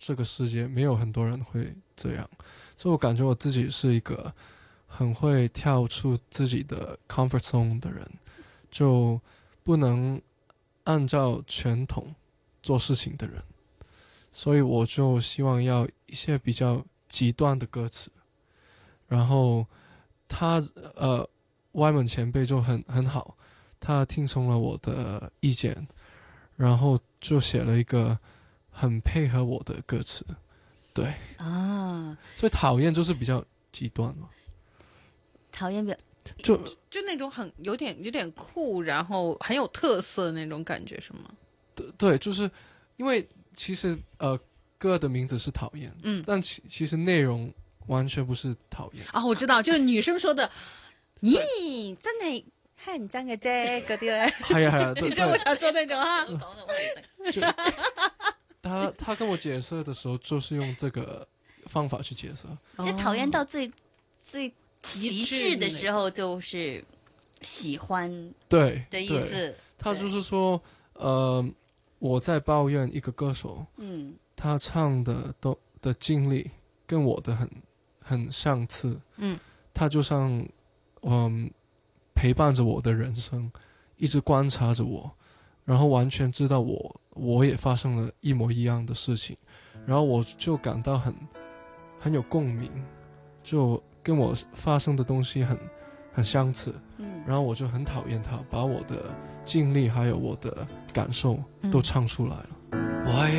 这个世界没有很多人会这样，所以我感觉我自己是一个很会跳出自己的 comfort zone 的人，就不能按照传统做事情的人，所以我就希望要一些比较极端的歌词。然后他歪门前辈就很好，他听从了我的意见，然后就写了一个很配合我的歌词。对啊， 所以讨厌就是比较极端嘛， 讨厌表就那种很有点酷，然后很有特色的那种感觉，是吗？ 对，就是因为其实歌的名字是讨厌，但其实内容完全不是讨厌啊。我知道，就是女生说的， 咦，真係乞人憎嘅啫，嗰啲咧。 係啊係啊，對你知道我想說那種哈。 就他跟我解釋的時候，就是用這個方法去解釋， 就討厭到最極致的時候，就是喜歡對的意思。 他就是說，我在抱怨一個歌手，他唱的經歷跟我的很相似，他就像陪伴着我的人生，一直觀察着我，然後完全知道我也發生了一模一樣的事情，然後我就感到很有共鳴，就跟我發生的東西很相似，然後我就很討厭他把我的經歷還有我的感受都唱出來了。